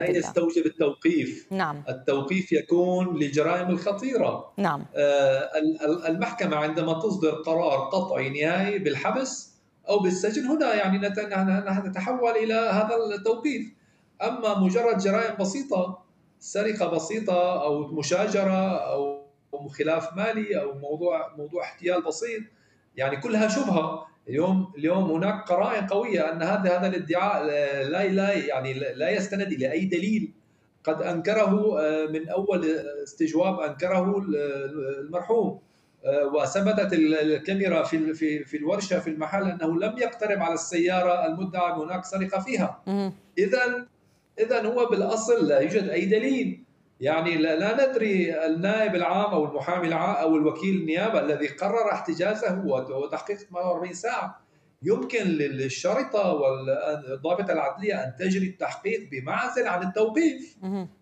الله. يستوجب التوقيف. نعم. التوقيف يكون للجرائم الخطيرة. نعم. المحكمة عندما تصدر قرار قطعي نهائي بالحبس أو بالسجن، هنا يعني نتحول إلى هذا التوقيف. أما مجرد جرائم بسيطة، سرقة بسيطة أو مشاجرة أو خلاف مالي أو موضوع احتيال بسيط، يعني كلها شبهة. اليوم هناك قرائن قوية أن هذا الادعاء لا يستند إلى أي دليل. قد أنكره من أول استجواب، أنكره المرحوم، وثبتت الكاميرا في الورشة في المحل أنه لم يقترب على السيارة المدعى هناك سرقة فيها. إذا هو بالأصل لا يوجد أي دليل. يعني لا ندري النائب العام أو المحامي العام أو الوكيل النيابة الذي قرر احتجازه وتحقيق 48 ساعة. يمكن للشرطة والضابطة العدلية أن تجري التحقيق بمعزل عن التوقيف.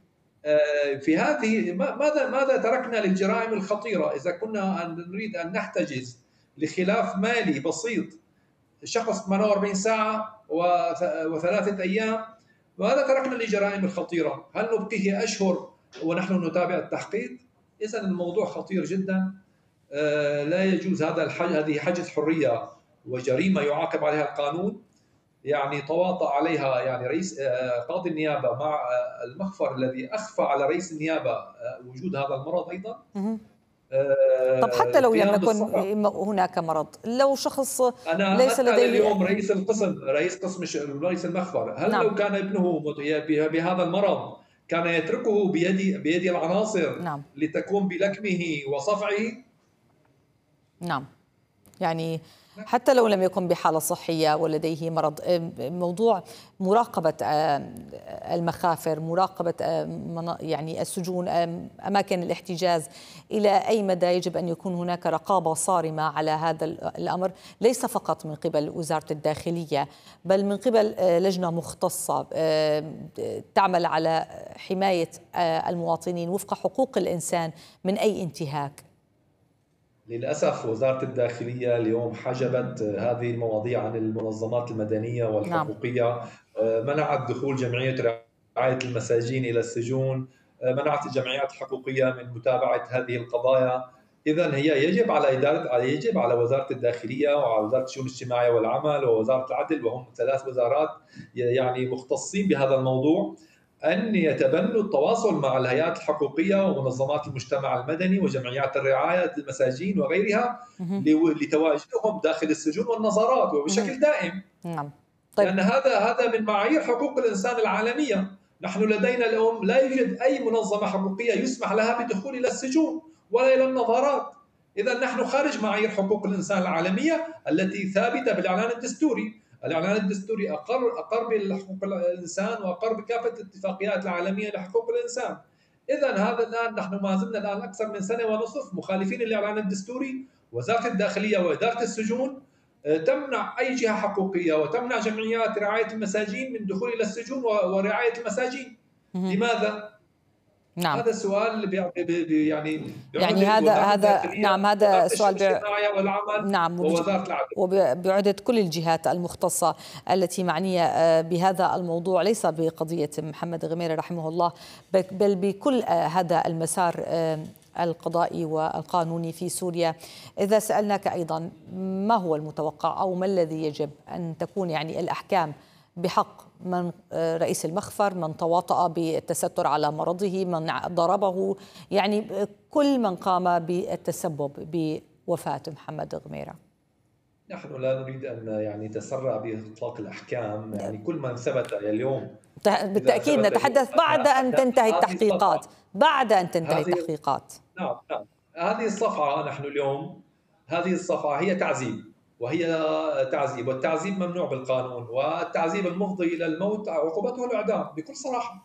في هذه ماذا تركنا للجرائم الخطيرة؟ إذا كنا نريد أن نحتجز لخلاف مالي بسيط شخص 48 ساعة وثلاثة أيام، وهذا تركنا للجرائم الخطيرة. هل نبقيه أشهر ونحن نتابع التحقيق؟ إذن الموضوع خطير جدا. لا يجوز هذه حجز حرية وجريمة يعاقب عليها القانون. يعني تواطأ عليها يعني رئيس قاضي النيابة مع المخفر الذي أخفى على رئيس النيابة وجود هذا المرض أيضا. طب حتى لو لم القيام يكن بالصفع. هناك مرض، لو شخص أنا ليس أسأل لديه اليوم رئيس القسم، رئيس المخفر، هل نعم. لو كان ابنه بهذا المرض كان يتركه بيد العناصر نعم. لتقوم بلكمه وصفعه؟ نعم. يعني حتى لو لم يكن بحالة صحية ولديه مرض، موضوع مراقبة المخافر، مراقبة يعني السجون، أماكن الاحتجاز، إلى أي مدى يجب أن يكون هناك رقابة صارمة على هذا الأمر، ليس فقط من قبل وزارة الداخلية بل من قبل لجنة مختصة تعمل على حماية المواطنين وفق حقوق الإنسان من أي انتهاك؟ للأسف وزارة الداخلية اليوم حجبت هذه المواضيع عن المنظمات المدنية نعم. والحقوقية. منعت دخول جمعية رعاية المساجين إلى السجون، منعت الجمعيات الحقوقية من متابعة هذه القضايا. إذن هي يجب على وزارة الداخلية وعلى وزارة الشؤون الاجتماعية والعمل ووزارة العدل، وهم 3 وزارات يعني مختصين بهذا الموضوع، أن يتبنوا التواصل مع الهيئات الحقوقية ومنظمات المجتمع المدني وجمعيات الرعاية المساجين وغيرها لتواجدهم داخل السجون والنظارات وبشكل دائم. نعم. طيب. لأن هذا من معايير حقوق الإنسان العالمية. نحن لدينا اليوم لا يوجد أي منظمة حقوقية يسمح لها بالدخول إلى السجون ولا إلى النظارات. إذا نحن خارج معايير حقوق الإنسان العالمية التي ثابتة بالإعلان الدستوري. الإعلان الدستوري أقر بحقوق الإنسان وأقر بكافة الاتفاقيات العالمية لحقوق الإنسان. إذا هذا الآن نحن ما زلنا الآن أكثر من سنة ونصف مخالفين للإعلان الدستوري. وزارة الداخلية وإدارة السجون تمنع أي جهة حقوقية وتمنع جمعيات رعاية المساجين من دخول إلى السجون ورعاية المساجين. لماذا؟ نعم. هذا السؤال اللي يعني هذا نعم، هذا سؤال الاجتماعية والعمل. نعم، ووزارة العدل وبعدة كل الجهات المختصة التي معنية بهذا الموضوع، ليس بقضية محمد غميرة رحمه الله بل بكل هذا المسار القضائي والقانوني في سوريا. إذا سألناك أيضا ما هو المتوقع أو ما الذي يجب أن تكون يعني الأحكام بحق من رئيس المخفر، من تواطأ بالتستر على مرضه، من ضربه، يعني كل من قام بالتسبب بوفاة محمد غميرة؟ نحن لا نريد أن نتسرع بإطلاق الأحكام. يعني كل من ثبت اليوم، بالتأكيد نتحدث بعد أن تنتهي التحقيقات، بعد أن تنتهي التحقيقات. نعم. هذه الصفعة نحن اليوم، هذه الصفعة هي تعذيب، وهي تعذيب، والتعذيب ممنوع بالقانون، والتعذيب المفضي إلى الموت عقوبته الإعدام بكل صراحة.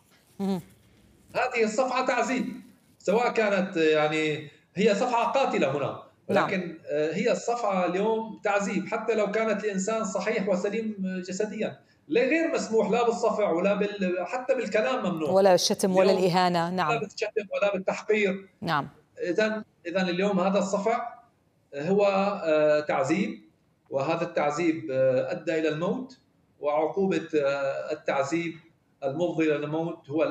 هذه الصفعة تعذيب، سواء كانت هي صفعة قاتلة هنا، ولكن هي الصفعة اليوم تعذيب. حتى لو كانت الإنسان صحيح وسليم جسديا، غير مسموح لا بالصفع ولا حتى بالكلام ممنوع، ولا الشتم ولا الإهانة. نعم. ولا بالشتم ولا بالتحقير. نعم. إذن اليوم هذا الصفع هو تعذيب، وهذا التعذيب أدى إلى الموت، وعقوبة التعذيب المفضي إلى الموت هو